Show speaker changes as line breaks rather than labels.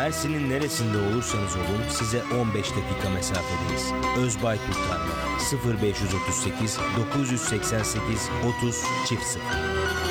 Mersin'in neresinde olursanız olun size 15 dakika mesafedeyiz. Özbay Kurtarma 0538 988 30 0